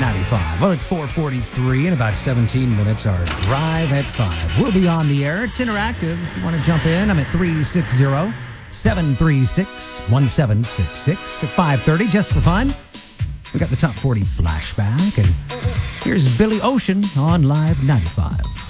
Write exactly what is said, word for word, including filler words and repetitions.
ninety-five. Well, it's four forty-three. In about seventeen minutes, our Drive at five. We'll be on the air. It's interactive. If you want to jump in, I'm at three six zero, seven three six, one seven six six at five thirty, just for fun. We got the top forty flashback, and here's Billy Ocean on Live ninety-five.